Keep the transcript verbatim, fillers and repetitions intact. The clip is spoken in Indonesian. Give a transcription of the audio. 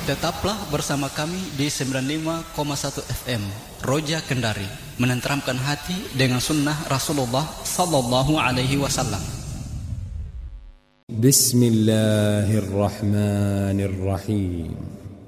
Tetaplah bersama kami di sembilan puluh lima koma satu F M Roja Kendari, menenteramkan hati dengan sunnah Rasulullah sallallahu alaihi wasallam. Bismillahirrahmanirrahim.